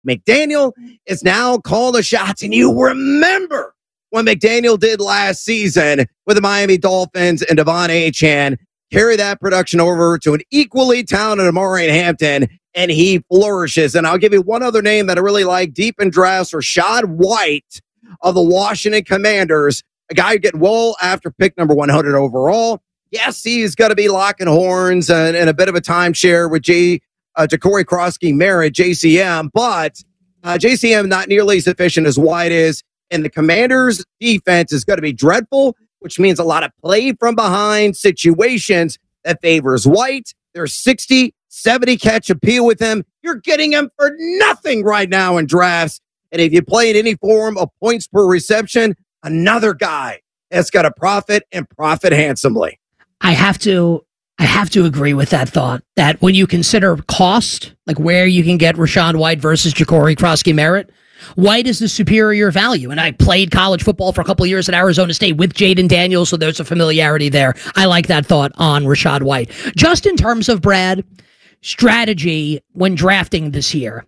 McDaniel is now calling the shots, and you remember what McDaniel did last season with the Miami Dolphins and Devon Achane, carry that production over to an equally talented Amari Hampton, and he flourishes. And I'll give you one other name that I really like, deep in drafts, Rachaad White of the Washington Commanders, a guy who get well after pick number 100 overall. Yes, he's going to be locking horns and a bit of a timeshare with Ja'Cory Krosky-Merritt, JCM, but JCM not nearly as efficient as White is. And the Commanders' defense is going to be dreadful, which means a lot of play from behind situations that favors White. There's 60, 70 catch appeal with him. You're getting him for nothing right now in drafts. And if you play in any form of points per reception, another guy that's got to profit and profit handsomely. I have to agree with that thought, that when you consider cost, like where you can get Rachaad White versus Ja'Cory Krosky-Merritt, White is the superior value. And I played college football for a couple of years at Arizona State with Jaden Daniels, so there's a familiarity there. I like that thought on Rachaad White. Just in terms of, Brad, strategy when drafting this year,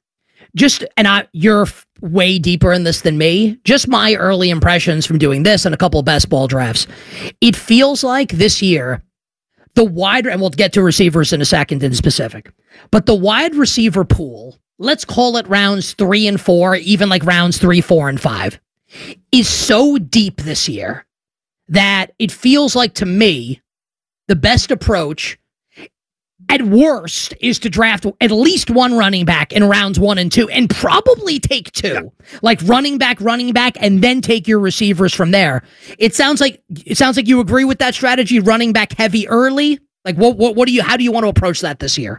you're way deeper in this than me. Just my early impressions from doing this and a couple of best ball drafts. It feels like this year, and we'll get to receivers in a second in specific, but the wide receiver pool, let's call it rounds 3 and 4, even like rounds 3, 4, and 5, is so deep this year that it feels like, to me, the best approach at worst is to draft at least one running back in rounds 1 and 2 and probably take 2. Yeah. Like running back, and then take your receivers from there. It sounds like you agree with that strategy, running back heavy early. Like how do you want to approach that this year?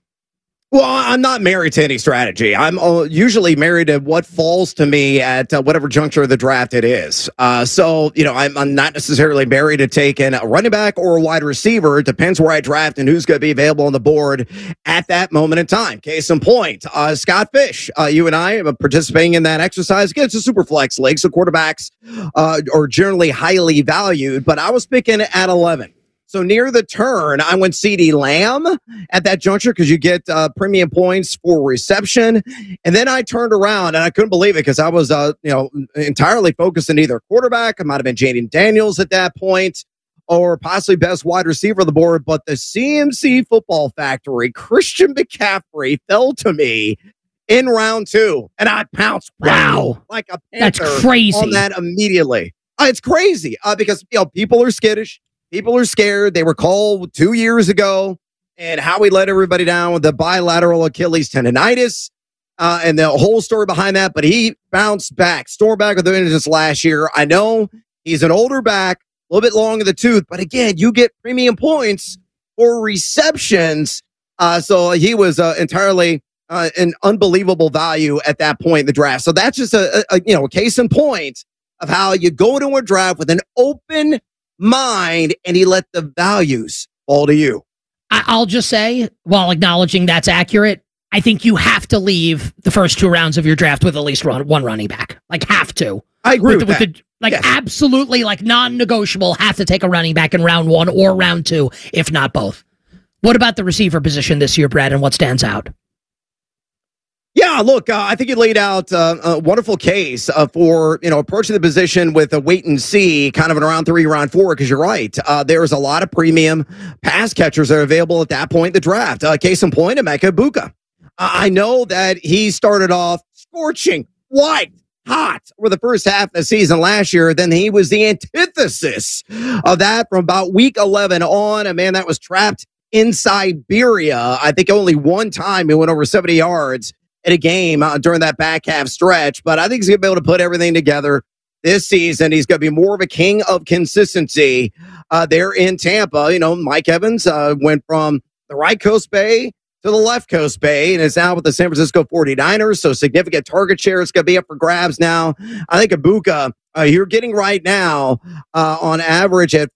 Well, I'm not married to any strategy. I'm usually married to what falls to me at whatever juncture of the draft it is. So, I'm not necessarily married to taking a running back or a wide receiver. It depends where I draft and who's going to be available on the board at that moment in time. Case in point, Scott Fish, you and I are participating in that exercise. Again, it's a super flex league, so quarterbacks are generally highly valued, but I was picking at 11. So near the turn, I went CeeDee Lamb at that juncture because you get premium points for reception. And then I turned around and I couldn't believe it because I was, entirely focused on either quarterback. It might have been Jaden Daniels at that point or possibly best wide receiver on the board. But the CMC Football Factory, Christian McCaffrey, fell to me in round 2. And I pounced. Wow. Like a panther. That's crazy. On that immediately. It's crazy because, people are skittish. People are scared. They were called 2 years ago, and how we let everybody down with the bilateral Achilles tendonitis and the whole story behind that. But he bounced back, stormed back with the vengeance last year. I know he's an older back, a little bit long in the tooth, but again, you get premium points for receptions. So he was entirely an unbelievable value at that point in the draft. So that's just a case in point of how you go into a draft with an open mind and he let the values fall to you. I'll just say, while acknowledging that's accurate, I think you have to leave the first 2 rounds of your draft with at least one running back. Like, have to. I agree with that. Yes. Absolutely, like non-negotiable, have to take a running back in round 1 or round 2, if not both. What about the receiver position this year, Brad, and what stands out? Yeah, look, I think you laid out a wonderful case for, approaching the position with a wait and see kind of in round 3, round 4, because you're right. There's a lot of premium pass catchers that are available at that point in the draft. Case in point, Emeka Egbuka. I know that he started off scorching, white, hot for the first half of the season last year. Then he was the antithesis of that from about week 11 on. A man that was trapped in Siberia. I think only one time he went over 70 yards in a game during that back half stretch, but I think he's going to be able to put everything together this season. He's going to be more of a king of consistency there in Tampa. Mike Evans went from the right coast bay to the left coast bay and is now with the San Francisco 49ers, so significant target share is going to be up for grabs now. I think Egbuka, you're getting right now on average at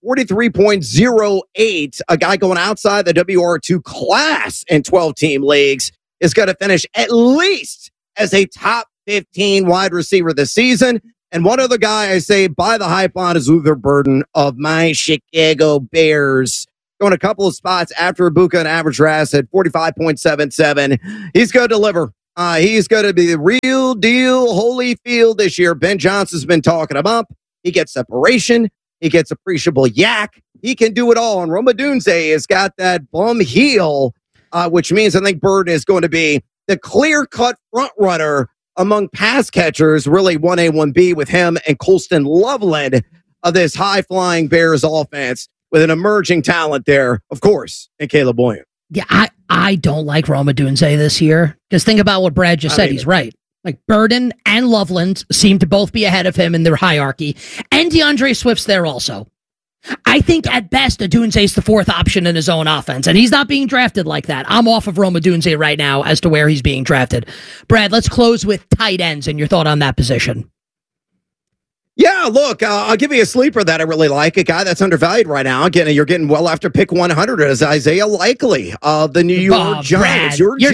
43.08, a guy going outside the WR2 class in 12-team leagues, is going to finish at least as a top 15 wide receiver this season. And one other guy I say buy the hype on is Luther Burden of my Chicago Bears. Going a couple of spots after Egbuka, an average RAS at 45.77. He's going to deliver He's going to be the real deal Holyfield this year. Ben Johnson's been talking him up. He gets separation. He gets appreciable yak. He can do it all. And Rome Odunze has got that bum heel, which means I think Burden is going to be the clear-cut front runner among pass catchers, really 1A, 1B with him and Colston Loveland of this high-flying Bears offense with an emerging talent there, of course, and Caleb Williams. Yeah, I don't like Rome Odunze this year because think about what Brad just said. He's right. Like Burden and Loveland seem to both be ahead of him in their hierarchy, and DeAndre Swift's there also. I think at best Odunze's the fourth option in his own offense, and he's not being drafted like that. I'm off of Rome Odunze right now as to where he's being drafted. Brad, let's close with tight ends and your thought on that position. Yeah, look, I'll give you a sleeper that I really like, a guy that's undervalued right now. Again, you're getting well after pick 100 as Isaiah Likely of the New York Giants.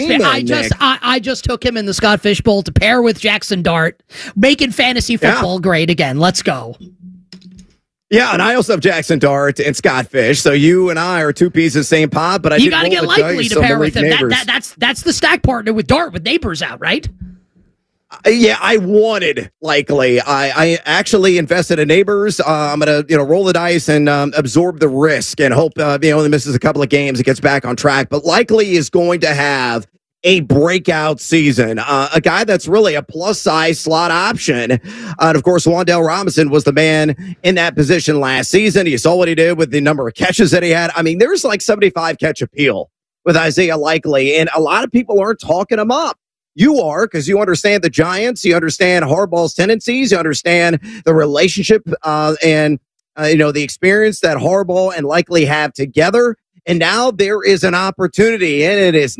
I just took him in the Scott Fish Bowl to pair with Jackson Dart, making fantasy football great again. Let's go. Yeah, and I also have Jackson Dart and Scott Fish, so you and I are two pieces of the same pot. But you got to get Likely to pair with him. That's the stack partner with Dart with Neighbors out, right? Yeah, I wanted Likely. I actually invested in Neighbors. I'm gonna roll the dice and absorb the risk and hope he only misses a couple of games, it gets back on track. But Likely is going to have a breakout season. A guy that's really a plus size slot option. And of course, Wan'Dale Robinson was the man in that position last season. You saw what he did with the number of catches that he had. I mean, there's like 75 catch appeal with Isaiah Likely, and a lot of people aren't talking him up. You are, because you understand the Giants, you understand Harbaugh's tendencies, you understand the relationship and the experience that Harbaugh and Likely have together. And now there is an opportunity, and it is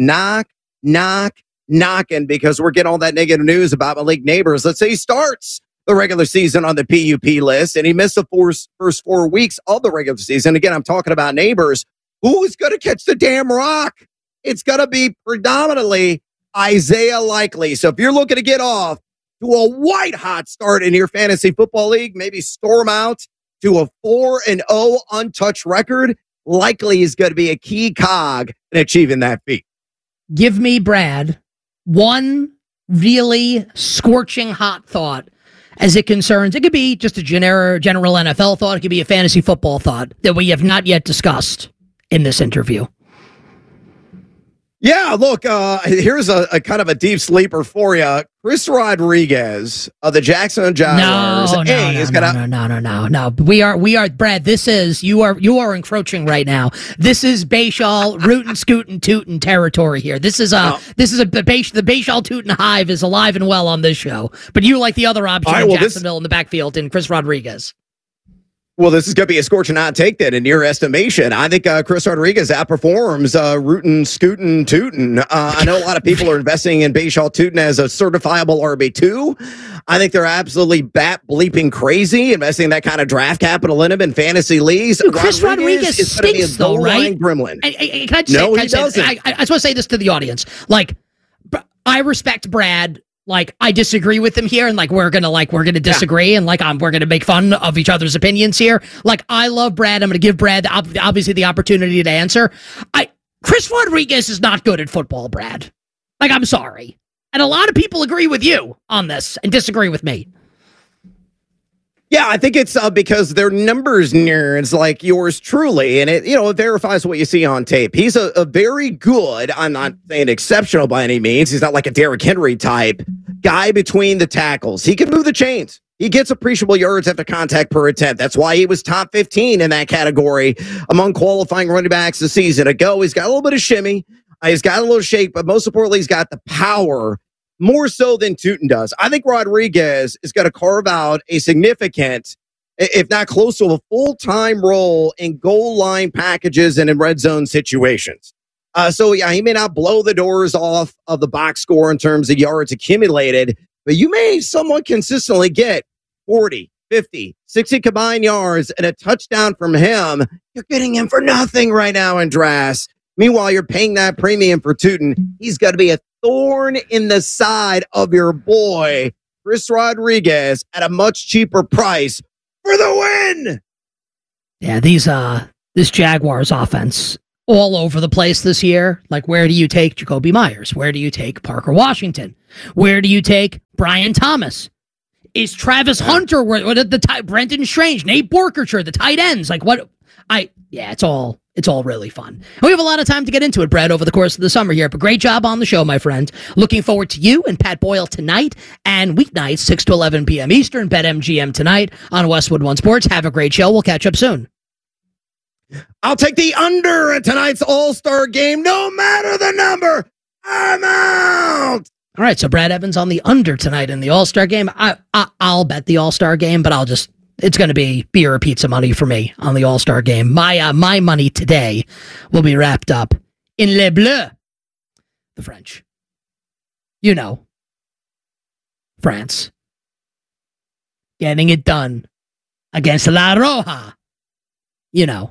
knocking, because we're getting all that negative news about Malik Neighbors. Let's say he starts the regular season on the PUP list, and he missed the first 4 weeks of the regular season. Again, I'm talking about Neighbors. Who's going to catch the damn rock? It's going to be predominantly Isaiah Likely. So if you're looking to get off to a white hot start in your fantasy football league, maybe storm out to a 4-0 untouched record, Likely is going to be a key cog in achieving that feat. Give me, Brad, one really scorching hot thought as it concerns. It could be just a general NFL thought. It could be a fantasy football thought that we have not yet discussed in this interview. Yeah, look, here's a kind of a deep sleeper for you. Chris Rodriguez of the Jacksonville Jaguars. No. We are, Brad, you are encroaching right now. This is Bayshall rootin' scootin' tootin' territory here. The Bayshall tootin' hive is alive and well on this show. But you like the other option in Jacksonville in the backfield in Chris Rodriguez. Well, this is going to be a scorching hot take then in your estimation. I think Chris Rodriguez outperforms rootin', scootin', tootin'. I know a lot of people are investing in Bayshall Tootin' as a certifiable RB2. I think they're absolutely bleeping crazy investing that kind of draft capital in him in fantasy leagues. Dude, Chris Rodriguez stinks, though, right? Gremlin. He doesn't. I just want to say this to the audience. Like, I respect Brad. Like, I disagree with him here, and we're gonna disagree, and we're gonna make fun of each other's opinions here. Like, I love Brad. I'm gonna give Brad obviously the opportunity to answer. Chris Rodriguez is not good at football, Brad. Like, I'm sorry, and a lot of people agree with you on this and disagree with me. Yeah, I think it's because their numbers near it's like yours truly, and it verifies what you see on tape. He's a very good, I'm not saying exceptional by any means. He's not like a Derrick Henry type guy between the tackles. He can move the chains. He gets appreciable yards after contact per attempt. That's why he was top 15 in that category among qualifying running backs a season ago. He's got a little bit of shimmy. He's got a little shape, but most importantly, he's got the power more so than Tootin does. I think Rodriguez is going to carve out a significant, if not close to a full-time role in goal line packages and in red zone situations. So, yeah, he may not blow the doors off of the box score in terms of yards accumulated, but you may somewhat consistently get 40, 50, 60 combined yards and a touchdown from him. You're getting him for nothing right now in drafts. Meanwhile, you're paying that premium for Tootin. He's got to be a thorn in the side of your boy, Chris Rodriguez, at a much cheaper price for the win. Yeah, this Jaguars offense, all over the place this year. Like, where do you take Jacoby Myers? Where do you take Parker Washington? Where do you take Brian Thomas? Is Travis Hunter, Brenton Strange, Nate Borkershire, the tight ends? Like, what? It's all really fun. And we have a lot of time to get into it, Brad, over the course of the summer here. But great job on the show, my friend. Looking forward to you and Pat Boyle tonight and weeknights, 6 to 11 p.m. Eastern, BetMGM tonight on Westwood One Sports. Have a great show. We'll catch up soon. I'll take the under at tonight's All-Star game, no matter the number. I'm out. All right, so Brad Evans on the under tonight in the All-Star game. I'll bet the All-Star game, but it's going to be beer or pizza money for me on the All-Star game. My money today will be wrapped up in Les Bleus, the French. You know, France. Getting it done against La Roja. You know,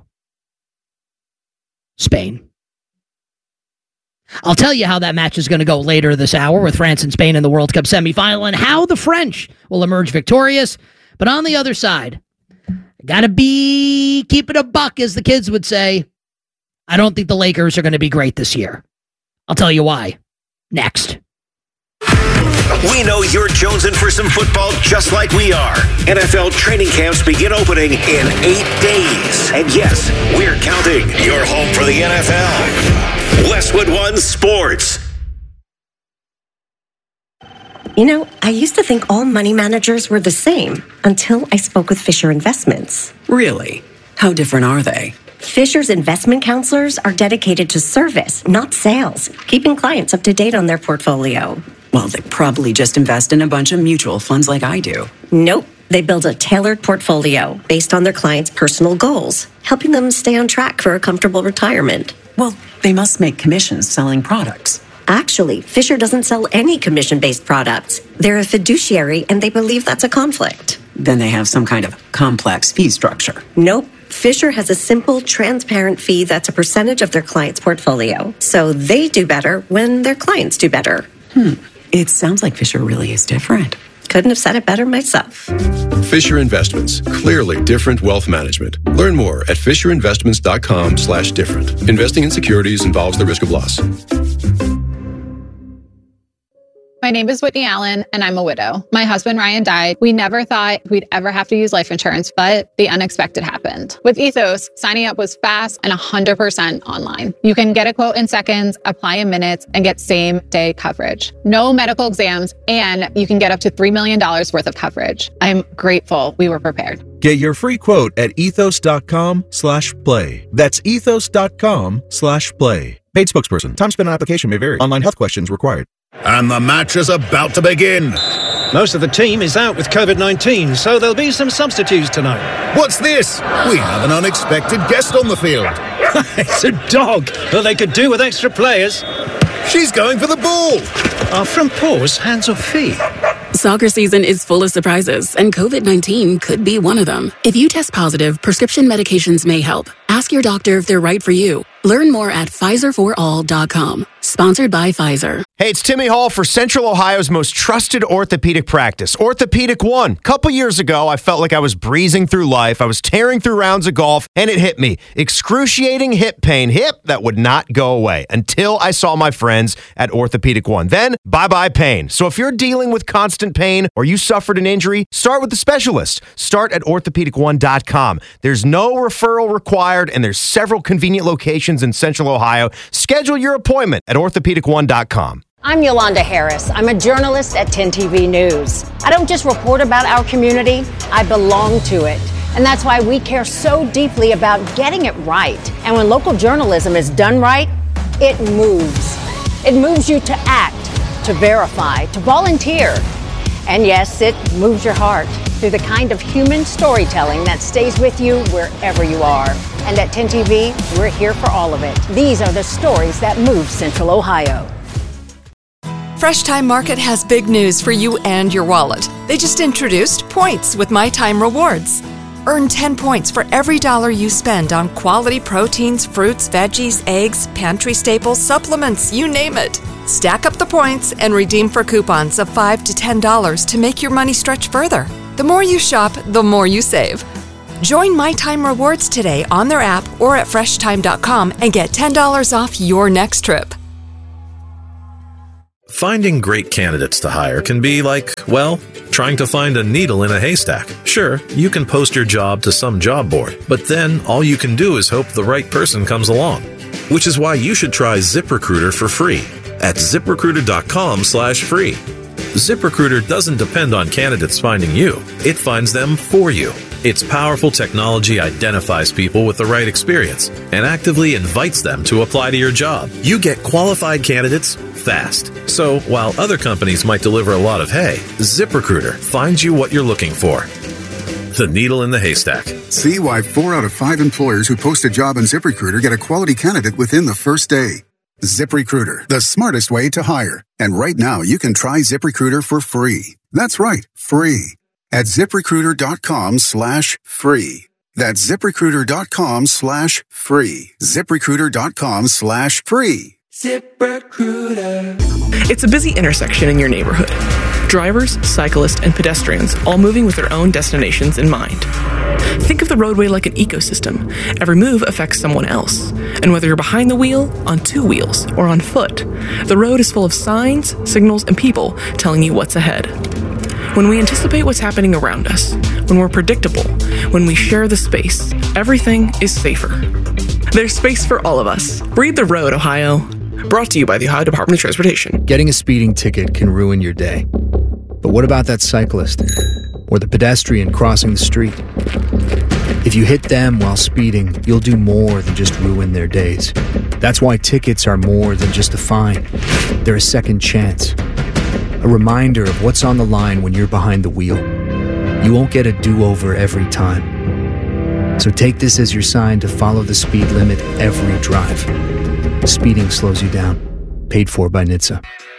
Spain. I'll tell you how that match is going to go later this hour with France and Spain in the World Cup semifinal and how the French will emerge victorious. But on the other side, gotta be keeping a buck, as the kids would say. I don't think the Lakers are going to be great this year. I'll tell you why. Next. We know you're jonesing for some football just like we are. NFL training camps begin opening in 8 days. And yes, we're counting. Your home for the NFL. Westwood One Sports. You know, I used to think all money managers were the same until I spoke with Fisher Investments. Really? How different are they? Fisher's investment counselors are dedicated to service, not sales, keeping clients up to date on their portfolio. Well, they probably just invest in a bunch of mutual funds like I do. Nope. They build a tailored portfolio based on their clients' personal goals, helping them stay on track for a comfortable retirement. Well, they must make commissions selling products. Actually, Fisher doesn't sell any commission-based products. They're a fiduciary, and they believe that's a conflict. Then they have some kind of complex fee structure. Nope. Fisher has a simple, transparent fee that's a percentage of their client's portfolio. So they do better when their clients do better. It sounds like Fisher really is different. Couldn't have said it better myself. Fisher Investments. Clearly different wealth management. Learn more at fisherinvestments.com/different. Investing in securities involves the risk of loss. My name is Whitney Allen, and I'm a widow. My husband, Ryan, died. We never thought we'd ever have to use life insurance, but the unexpected happened. With Ethos, signing up was fast and 100% online. You can get a quote in seconds, apply in minutes, and get same-day coverage. No medical exams, and you can get up to $3 million worth of coverage. I'm grateful we were prepared. Get your free quote at ethos.com/play. That's ethos.com/play. Paid spokesperson. Time spent on application may vary. Online health questions required. And the match is about to begin. Most of the team is out with COVID-19, so there'll be some substitutes tonight. What's this? We have an unexpected guest on the field. It's a dog, but they could do with extra players. She's going for the ball. Are front paws hands or feet? Soccer season is full of surprises, and COVID-19 could be one of them. If you test positive, prescription medications may help. Ask your doctor if they're right for you. Learn more at PfizerForAll.com. Sponsored by Pfizer. Hey, it's Timmy Hall for Central Ohio's most trusted orthopedic practice, Orthopedic One. A couple years ago, I felt like I was breezing through life. I was tearing through rounds of golf, and it hit me. Excruciating hip pain. Hip that would not go away until I saw my friends at Orthopedic One. Then, bye-bye pain. So if you're dealing with constant pain or you suffered an injury, start with the specialist. Start at orthopedic1.com. There's no referral required, and there's several convenient locations in Central Ohio. Schedule your appointment at orthopedic1.com. I'm Yolanda Harris. I'm a journalist at 10 TV News. I don't just report about our community, I belong to it. And that's why we care so deeply about getting it right. And when local journalism is done right, it moves. It moves you to act, to verify, to volunteer. And yes, it moves your heart through the kind of human storytelling that stays with you wherever you are. And at 10 TV, we're here for all of it. These are the stories that move Central Ohio. Fresh Time Market has big news for you and your wallet. They just introduced Points with My Time Rewards. Earn 10 points for every dollar you spend on quality proteins, fruits, veggies, eggs, pantry staples, supplements, you name it. Stack up the points and redeem for coupons of $5 to $10 to make your money stretch further. The more you shop, the more you save. Join My Time Rewards today on their app or at FreshTime.com and get $10 off your next trip. Finding great candidates to hire can be like, well, trying to find a needle in a haystack. Sure, you can post your job to some job board, but then all you can do is hope the right person comes along. Which is why you should try ZipRecruiter for free at ZipRecruiter.com/free. ZipRecruiter doesn't depend on candidates finding you. It finds them for you. Its powerful technology identifies people with the right experience and actively invites them to apply to your job. You get qualified candidates fast. So while other companies might deliver a lot of hay, ZipRecruiter finds you what you're looking for. The needle in the haystack. See why 4 out of 5 employers who post a job on ZipRecruiter get a quality candidate within the first day. ZipRecruiter, the smartest way to hire. And right now, you can try ZipRecruiter for free. That's right, free. At ZipRecruiter.com/free. That's ZipRecruiter.com/free. ZipRecruiter.com/free. ZipRecruiter. It's a busy intersection in your neighborhood. Drivers, cyclists, and pedestrians all moving with their own destinations in mind. Think of the roadway like an ecosystem. Every move affects someone else. And whether you're behind the wheel, on 2 wheels, or on foot, the road is full of signs, signals, and people telling you what's ahead. When we anticipate what's happening around us, when we're predictable, when we share the space, everything is safer. There's space for all of us. Read the road, Ohio. Brought to you by the Ohio Department of Transportation. Getting a speeding ticket can ruin your day. But what about that cyclist or the pedestrian crossing the street? If you hit them while speeding, you'll do more than just ruin their days. That's why tickets are more than just a fine. They're a second chance. A reminder of what's on the line when you're behind the wheel. You won't get a do-over every time. So take this as your sign to follow the speed limit every drive. Speeding slows you down. Paid for by NHTSA.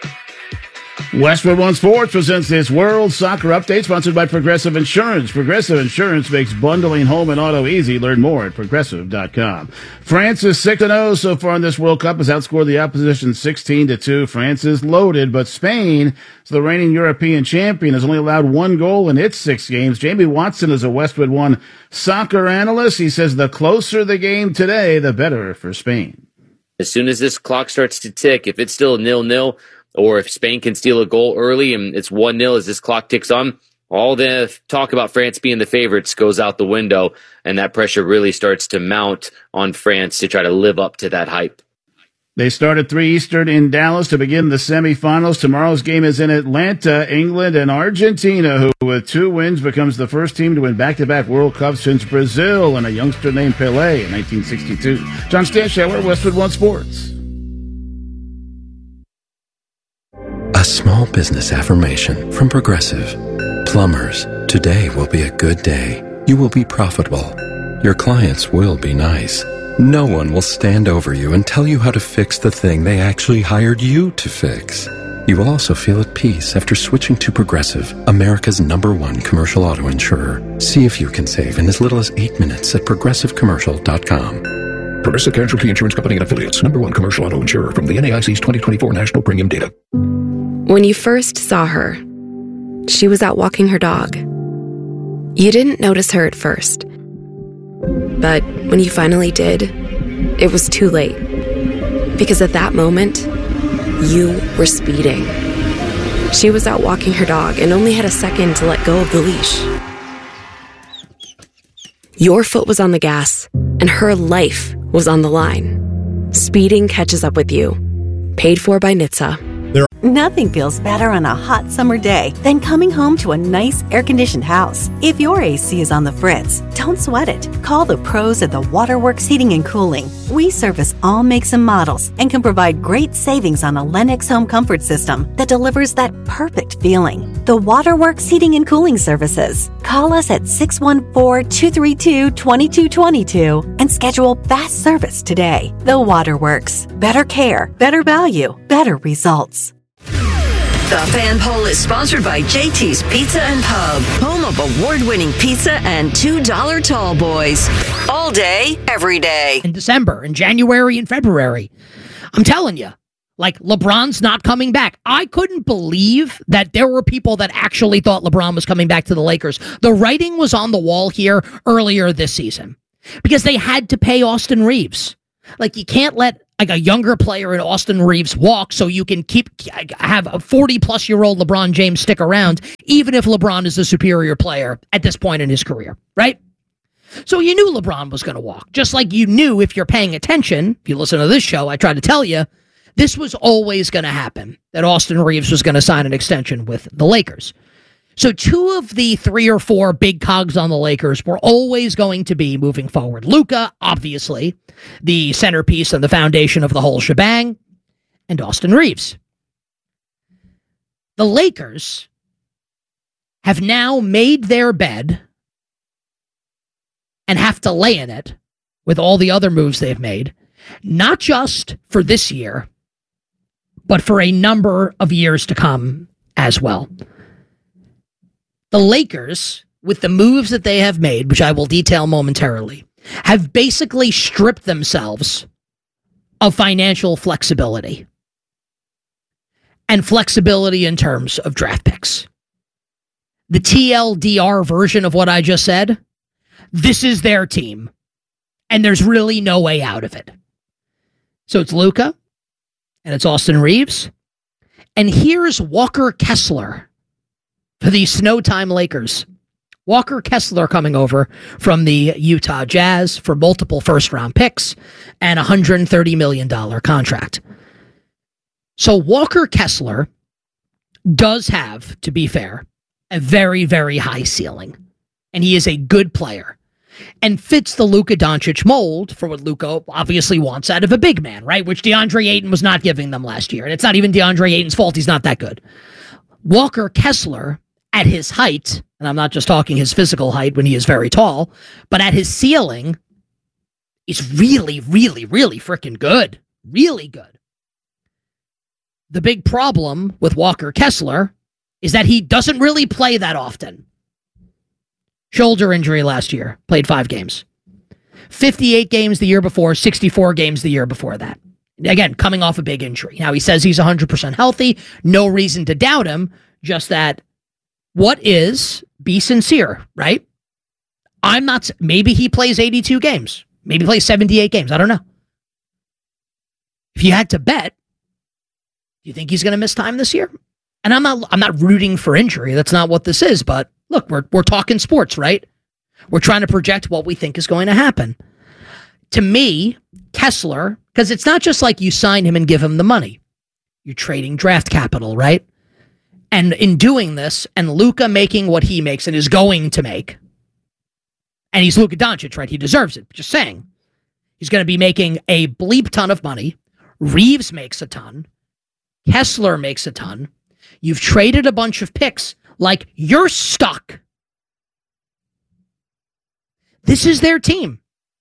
Westwood One Sports presents this World Soccer Update, sponsored by Progressive Insurance. Progressive Insurance makes bundling home and auto easy. Learn more at Progressive.com. France is 6-0 so far in this World Cup, has outscored the opposition 16-2. France is loaded, but Spain, the reigning European champion, has only allowed 1 goal in its 6 games. Jamie Watson is a Westwood One soccer analyst. He says the closer the game today, the better for Spain. As soon as this clock starts to tick, if it's still 0-0, or if Spain can steal a goal early and it's 1-0 as this clock ticks on, all the talk about France being the favorites goes out the window, and that pressure really starts to mount on France to try to live up to that hype. They start at 3 Eastern in Dallas to begin the semifinals. Tomorrow's game is in Atlanta, England, and Argentina, who with 2 wins becomes the first team to win back-to-back World Cups since Brazil and a youngster named Pelé in 1962. John Stanshauer, Westwood One Sports. A small business affirmation from Progressive. Plumbers, today will be a good day. You will be profitable. Your clients will be nice. No one will stand over you and tell you how to fix the thing they actually hired you to fix. You will also feel at peace after switching to Progressive, America's #1 commercial auto insurer. See if you can save in as little as 8 minutes at progressivecommercial.com. Progressive Casualty Insurance Company and Affiliates, #1 commercial auto insurer from the NAIC's 2024 National Premium Data. When you first saw her, she was out walking her dog. You didn't notice her at first. But when you finally did, it was too late. Because at that moment, you were speeding. She was out walking her dog and only had a second to let go of the leash. Your foot was on the gas, and her life was on the line. Speeding catches up with you. Paid for by NHTSA. Nothing feels better on a hot summer day than coming home to a nice air-conditioned house. If your AC is on the fritz, don't sweat it. Call the pros at the Waterworks Heating and Cooling. We service all makes and models and can provide great savings on a Lennox home comfort system that delivers that perfect feeling. The Waterworks Heating and Cooling Services. Call us at 614-232-2222 and schedule fast service today. The Waterworks. Better care, better value, better results. The Fan Poll is sponsored by JT's Pizza and Pub, home of award-winning pizza and $2 tall boys. All day, every day. In December, in January, and February. I'm telling you, Like, LeBron's not coming back. I couldn't believe that there were people that actually thought LeBron was coming back to the Lakers. The writing was on the wall here earlier this season because they had to pay Austin Reeves. Like, you can't let like a younger player in Austin Reeves walk so you can have a 40-plus-year-old LeBron James stick around, even if LeBron is the superior player at this point in his career, right? So you knew LeBron was going to walk, just like you knew, if you're paying attention, if you listen to this show, I tried to tell you, this was always going to happen, that Austin Reeves was going to sign an extension with the Lakers. So 2 of the 3 or 4 big cogs on the Lakers were always going to be moving forward. Luka, obviously, the centerpiece and the foundation of the whole shebang, and Austin Reeves. The Lakers have now made their bed and have to lay in it with all the other moves they've made, not just for this year, but for a number of years to come as well. The Lakers, with the moves that they have made, which I will detail momentarily, have basically stripped themselves of financial flexibility and flexibility in terms of draft picks. The TLDR version of what I just said, this is their team, and there's really no way out of it. So it's Luka, and it's Austin Reeves, and here's Walker Kessler for the Snowtime Lakers. Walker Kessler coming over from the Utah Jazz for multiple first-round picks and a $130 million contract. So Walker Kessler does have, to be fair, a very, very high ceiling. And he is a good player and fits the Luka Doncic mold for what Luka obviously wants out of a big man, right? Which DeAndre Ayton was not giving them last year. And it's not even DeAndre Ayton's fault. He's not that good. Walker Kessler, at his height, and I'm not just talking his physical height when he is very tall, but at his ceiling, is really, really, really freaking good. Really good. The big problem with Walker Kessler is that he doesn't really play that often. Shoulder injury last year, played 5 games. 58 games the year before, 64 games the year before that. Again, coming off a big injury. Now, he says he's 100% healthy. No reason to doubt him, just that be sincere, right? I'm not, maybe he plays 82 games. Maybe he plays 78 games. I don't know. If you had to bet, do you think he's going to miss time this year? And I'm not rooting for injury. That's not what this is. But look, we're talking sports, right? We're trying to project what we think is going to happen. To me, Kessler, because it's not just like you sign him and give him the money. You're trading draft capital, right? And in doing this, and Luka making what he makes and is going to make, and he's Luka Doncic, right? He deserves it. Just saying. He's going to be making a bleep ton of money. Reeves makes a ton. Kessler makes a ton. You've traded a bunch of picks. Like, you're stuck. This is their team.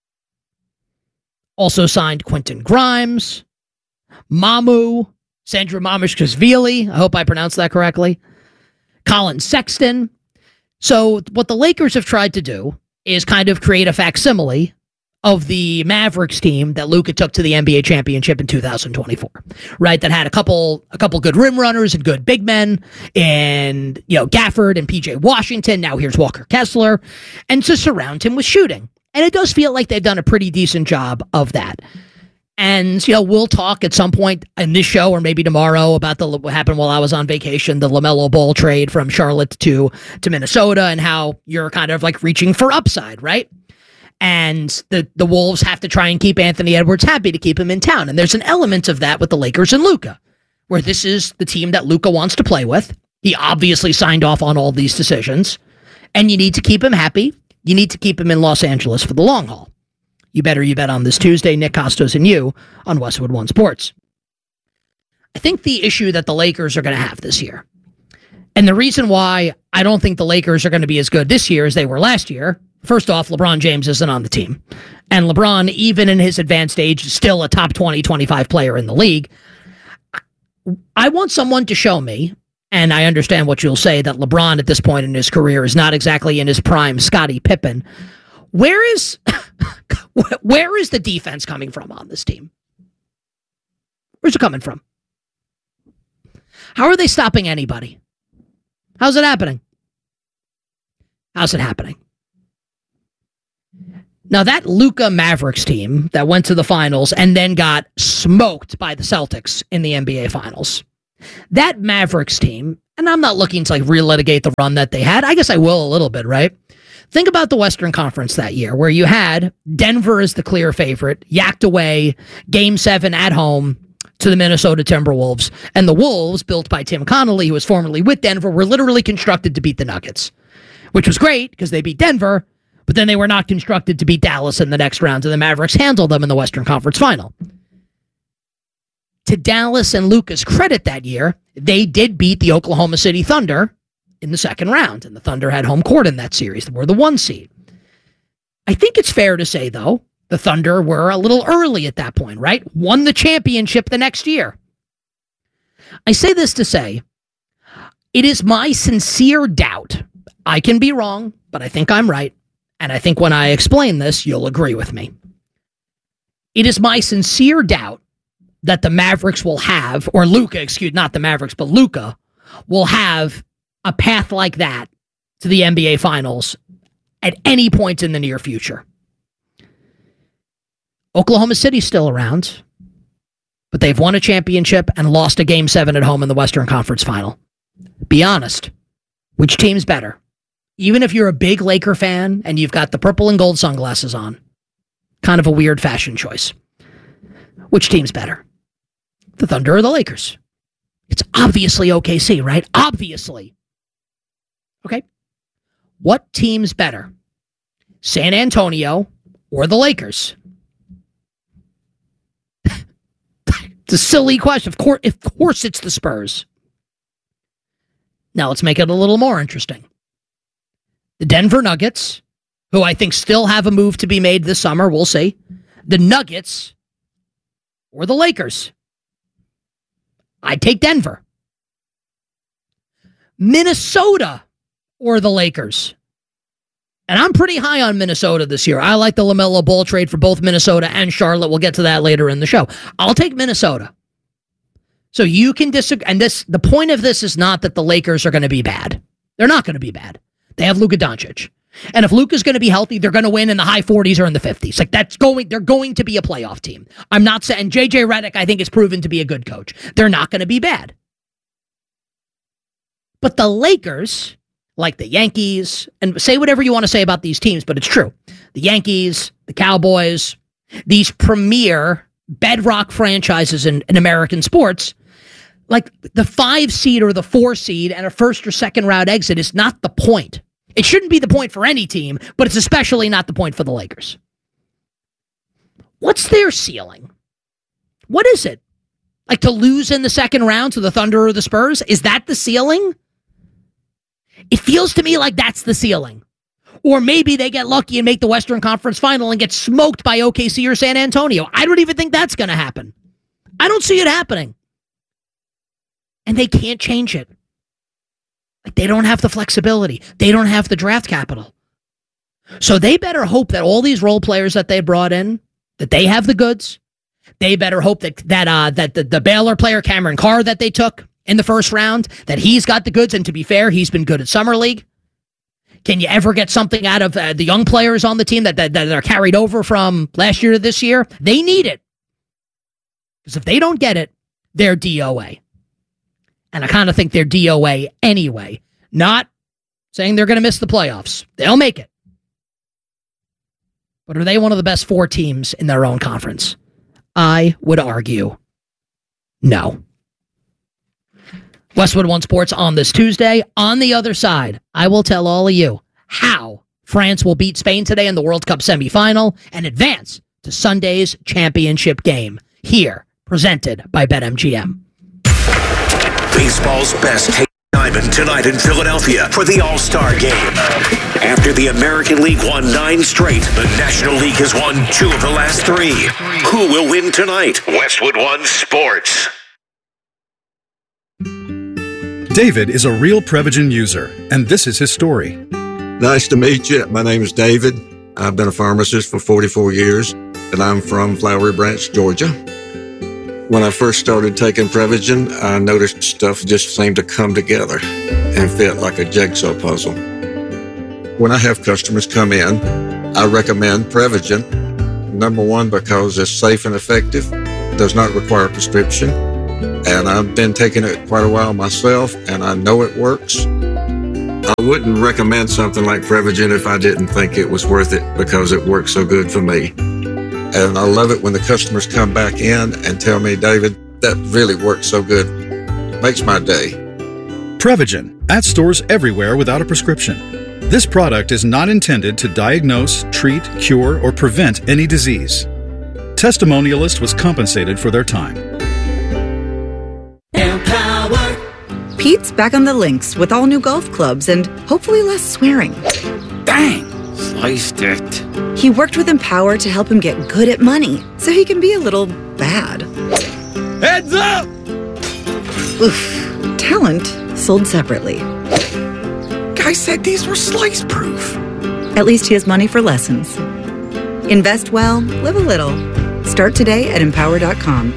Also signed Quentin Grimes, Mamu, Sandra Mamishkashvili, I hope I pronounced that correctly, Colin Sexton. So what the Lakers have tried to do is kind of create a facsimile of the Mavericks team that Luka took to the NBA championship in 2024, right? That had a couple good rim runners and good big men, and Gafford and PJ Washington. Now here's Walker Kessler, and to surround him with shooting. And it does feel like they've done a pretty decent job of that. And, we'll talk at some point in this show or maybe tomorrow about what happened while I was on vacation, the LaMelo Ball trade from Charlotte to Minnesota, and how you're kind of like reaching for upside, right? And the Wolves have to try and keep Anthony Edwards happy to keep him in town. And there's an element of that with the Lakers and Luka, where this is the team that Luka wants to play with. He obviously signed off on all these decisions, and you need to keep him happy. You need to keep him in Los Angeles for the long haul. You bet on this Tuesday. Nick Costos and you on Westwood One Sports. I think the issue that the Lakers are going to have this year, and the reason why I don't think the Lakers are going to be as good this year as they were last year, first off, LeBron James isn't on the team. And LeBron, even in his advanced age, is still a top 20, 25 player in the league. I want someone to show me, and I understand what you'll say, that LeBron at this point in his career is not exactly in his prime Scottie Pippen. Where is the defense coming from on this team? Where's it coming from? How are they stopping anybody? How's it happening? How's it happening? Now, that Luka Mavericks team that went to the finals and then got smoked by the Celtics in the NBA Finals, that Mavericks team, and I'm not looking to like relitigate the run that they had. I guess I will a little bit, right? Think about the Western Conference that year where you had Denver as the clear favorite, yacked away Game 7 at home to the Minnesota Timberwolves, and the Wolves, built by Tim Connolly, who was formerly with Denver, were literally constructed to beat the Nuggets, which was great because they beat Denver, but then they were not constructed to beat Dallas in the next round, and the Mavericks handled them in the Western Conference Final. To Dallas and Luka's credit that year, they did beat the Oklahoma City Thunder in the second round, and the Thunder had home court in that series. They were the 1 seed. I think it's fair to say, though, the Thunder were a little early at that point, right? Won the championship the next year. I say this to say, it is my sincere doubt. I can be wrong, but I think I'm right. And I think when I explain this, you'll agree with me. It is my sincere doubt that the Mavericks will have, or Luka, not the Mavericks, but Luka will have a path like that to the NBA Finals at any point in the near future. Oklahoma City's still around, but they've won a championship and lost a Game 7 at home in the Western Conference Final. Be honest. Which team's better? Even if you're a big Laker fan and you've got the purple and gold sunglasses on. Kind of a weird fashion choice. Which team's better? The Thunder or the Lakers? It's obviously OKC, right? Obviously. Okay. What team's better? San Antonio or the Lakers? It's a silly question. Of course it's the Spurs. Now let's make it a little more interesting. The Denver Nuggets, who I think still have a move to be made this summer, we'll see. The Nuggets or the Lakers? I'd take Denver. Minnesota or the Lakers? And I'm pretty high on Minnesota this year. I like the LaMelo Ball trade for both Minnesota and Charlotte. We'll get to that later in the show. I'll take Minnesota. So you can disagree. And the point of this is not that the Lakers are going to be bad. They're not going to be bad. They have Luka Doncic. And if Luka's going to be healthy, they're going to win in the high 40s or in the 50s. They're going to be a playoff team. I'm not saying JJ Redick, I think, is proven to be a good coach. They're not going to be bad. But the Lakers, like the Yankees, and say whatever you want to say about these teams, but it's true. The Yankees, the Cowboys, these premier bedrock franchises in American sports, like the 5 seed or the 4 seed and a first or second round exit is not the point. It shouldn't be the point for any team, but it's especially not the point for the Lakers. What's their ceiling? What is it? Like to lose in the second round to the Thunder or the Spurs? Is that the ceiling? It feels to me like that's the ceiling. Or maybe they get lucky and make the Western Conference Final and get smoked by OKC or San Antonio. I don't even think that's going to happen. I don't see it happening. And they can't change it. Like they don't have the flexibility. They don't have the draft capital. So they better hope that all these role players that they brought in, that they have the goods. They better hope that the Baylor player Cameron Carr that they took in the first round, that he's got the goods. And to be fair, he's been good at Summer League. Can you ever get something out of the young players on the team that are carried over from last year to this year? They need it. Because if they don't get it, they're DOA. And I kind of think they're DOA anyway. Not saying they're going to miss the playoffs. They'll make it. But are they one of the best 4 teams in their own conference? I would argue no. Westwood One Sports on this Tuesday. On the other side, I will tell all of you how France will beat Spain today in the World Cup semifinal and advance to Sunday's championship game. Here, presented by BetMGM. Baseball's best Tate Diamond tonight in Philadelphia for the All-Star Game. After the American League won 9 straight, the National League has won 2 of the last 3. Who will win tonight? Westwood One Sports. David is a real Prevagen user, and this is his story. Nice to meet you. My name is David. I've been a pharmacist for 44 years, and I'm from Flowery Branch, Georgia. When I first started taking Prevagen, I noticed stuff just seemed to come together and fit like a jigsaw puzzle. When I have customers come in, I recommend Prevagen. Number one, because it's safe and effective, does not require a prescription, and I've been taking it quite a while myself, and I know it works. I wouldn't recommend something like Prevagen if I didn't think it was worth it because it works so good for me. And I love it when the customers come back in and tell me, David, that really works so good. Makes my day. Prevagen, at stores everywhere without a prescription. This product is not intended to diagnose, treat, cure, or prevent any disease. Testimonialist was compensated for their time. Empower. Pete's back on the links with all new golf clubs and hopefully less swearing. Dang! Sliced it. He worked with Empower to help him get good at money, so he can be a little bad. Heads up! Oof. Talent sold separately. Guy said these were slice-proof. At least he has money for lessons. Invest well, live a little. Start today at Empower.com.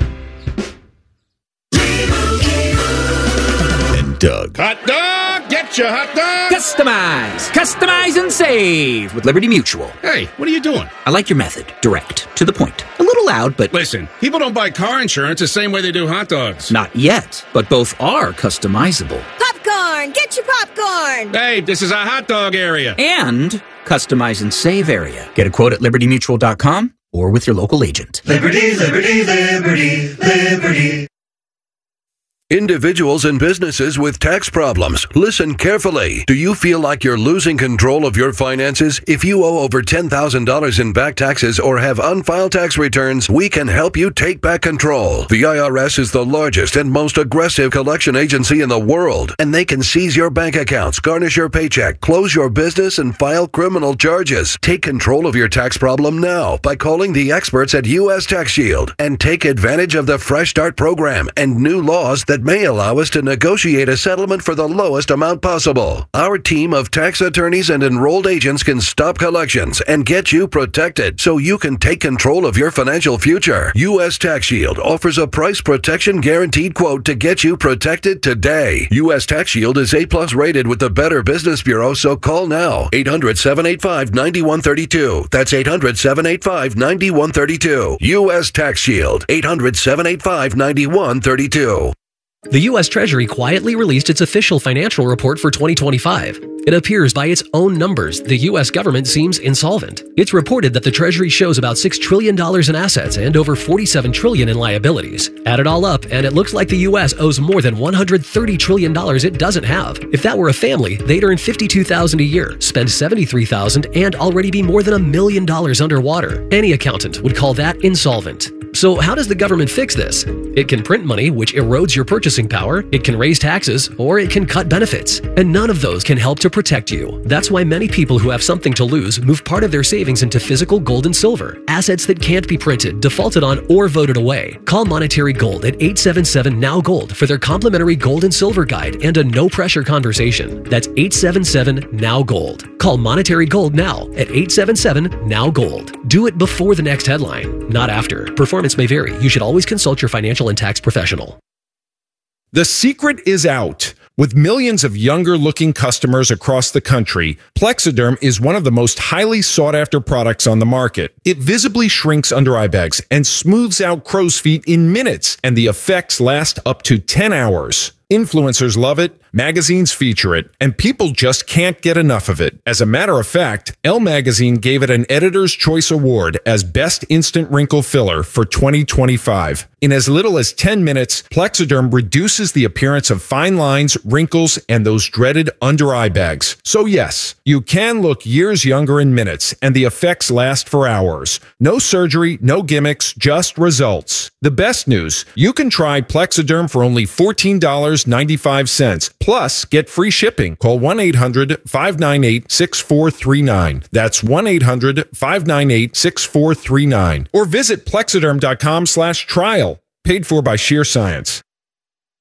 And Doug. Hot dog! Get your hot dog! Customize and save with Liberty Mutual. Hey, what are you doing? I like your method. Direct, to the point. A little loud, but... Listen, people don't buy car insurance the same way they do hot dogs. Not yet, but both are customizable. Popcorn! Get your popcorn! Hey, this is a hot dog area. And customize and save area. Get a quote at libertymutual.com or with your local agent. Liberty, liberty, liberty, liberty. Individuals and businesses with tax problems, listen carefully. Do you feel like you're losing control of your finances? If you owe over $10,000 in back taxes or have unfiled tax returns, we can help you take back control. The IRS is the largest and most aggressive collection agency in the world, and they can seize your bank accounts, garnish your paycheck, close your business, and file criminal charges. Take control of your tax problem now by calling the experts at U.S. Tax Shield and take advantage of the Fresh Start program and new laws that may allow us to negotiate a settlement for the lowest amount possible. Our team of tax attorneys and enrolled agents can stop collections and get you protected so you can take control of your financial future. U.S. Tax Shield offers a price protection guaranteed quote to get you protected today. U.S. Tax Shield is A+ rated with the Better Business Bureau, so call now. 800-785-9132. That's 800-785-9132. U.S. Tax Shield. 800-785-9132. The U.S. Treasury quietly released its official financial report for 2025. It appears by its own numbers, the U.S. government seems insolvent. It's reported that the Treasury shows about $6 trillion in assets and over $47 trillion in liabilities. Add it all up, and it looks like the U.S. owes more than $130 trillion it doesn't have. If that were a family, they'd earn $52,000 a year, spend $73,000, and already be more than $1 million underwater. Any accountant would call that insolvent. So how does the government fix this? It can print money, which erodes your purchasing power, it can raise taxes, or it can cut benefits. And none of those can help to protect you. That's why many people who have something to lose move part of their savings into physical gold and silver, assets that can't be printed, defaulted on, or voted away. Call Monetary Gold at 877-NOW-GOLD for their complimentary gold and silver guide and a no-pressure conversation. That's 877-NOW-GOLD. Call Monetary Gold now at 877-NOW-GOLD. Do it before the next headline, not after. Performance may vary. You should always consult your financial and tax professional. The secret is out. With millions of younger-looking customers across the country, Plexiderm is one of the most highly sought-after products on the market. It visibly shrinks under-eye bags and smooths out crow's feet in minutes, and the effects last up to 10 hours. Influencers love it, magazines feature it, and people just can't get enough of it. As a matter of fact, Elle Magazine gave it an Editor's Choice Award as Best Instant Wrinkle Filler for 2025. In as little as 10 minutes, Plexiderm reduces the appearance of fine lines, wrinkles, and those dreaded under-eye bags. So yes, you can look years younger in minutes, and the effects last for hours. No surgery, no gimmicks, just results. The best news, you can try Plexiderm for only $14.95. Plus, get free shipping. Call 1-800-598-6439. That's 1-800-598-6439. Or visit Plexiderm.com/trial. Paid for by Sheer Science.